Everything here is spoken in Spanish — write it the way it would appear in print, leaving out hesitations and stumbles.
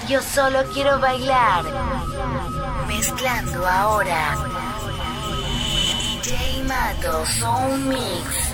Yo solo quiero bailar. Mezclando ahora. DJ Mato Sound Mix.